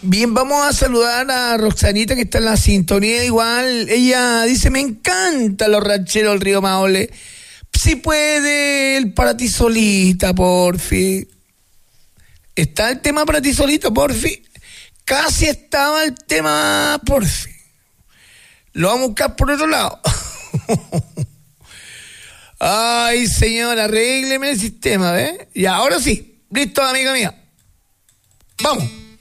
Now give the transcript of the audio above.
Bien, vamos a saludar a Roxanita, que está en la sintonía igual. Ella dice, me encanta los rancheros del río Maule. Si puede, el para ti solita, porfi. ¿Está el tema para ti solita, porfi? Casi estaba el tema, porfi. Lo vamos a buscar por otro lado. Ay, señora, arrégleme el sistema, ¿ves? Y ahora sí. Listo, amiga mía. Vamos.